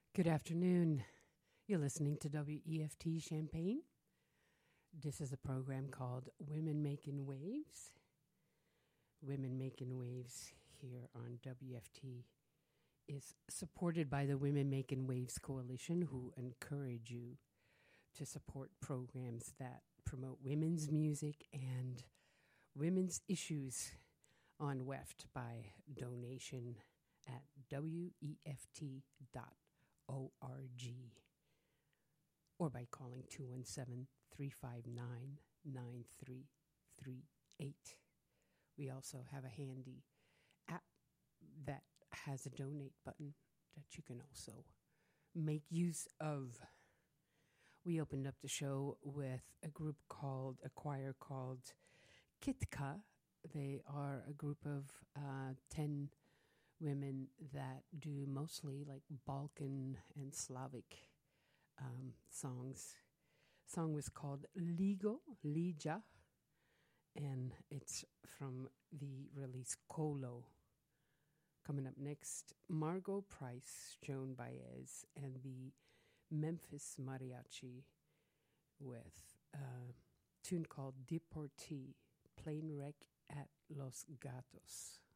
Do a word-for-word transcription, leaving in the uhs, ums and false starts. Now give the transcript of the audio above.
Good afternoon. You're listening to W E F T Champaign. This is a program called Women Making Waves. Women Making Waves here on W F T is supported by the Women Making Waves Coalition, who encourage you to support programs that promote women's music and women's issues on W E F T by donation at W E F T dot org or by calling two one seven, three five nine, nine three three eight. We also have a handy app that has a donate button that you can also make use of. We opened up the show with a group called, a choir called Kitka. They are a group of uh, ten women that do mostly like Balkan and Slavic um, songs. Song was called Ligo, Lija, and it's from the release Kolo. Coming up next, Margot Price, Joan Baez, and the Memphis Mariachi with a tune called Deportee, Plane Wreck at Los Gatos.